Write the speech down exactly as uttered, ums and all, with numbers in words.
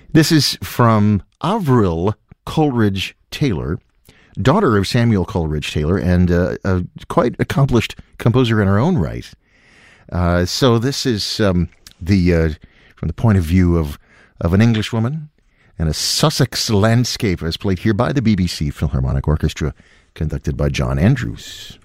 This is from Avril Coleridge Taylor, daughter of Samuel Coleridge Taylor, and uh, a quite accomplished composer in her own right. Uh, so this is um, the uh, from the point of view of, of an Englishwoman and a Sussex landscape, as played here by the B B C Philharmonic Orchestra, conducted by John Andrews.